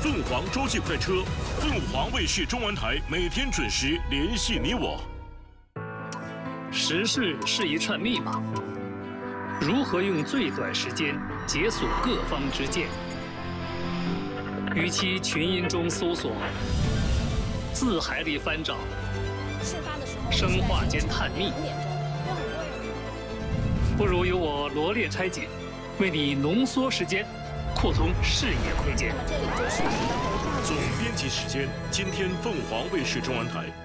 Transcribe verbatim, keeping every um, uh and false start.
凤凰洲际快车，凤凰卫视中文台每天准时联系你我。 时事是一串密码，如何用最短时间解锁各方之见？与其群音中搜索，字海里翻找，生化间探秘，不如由我罗列拆解，为你浓缩时间，扩充视野空间。 总编辑时间，今天凤凰卫视中文台。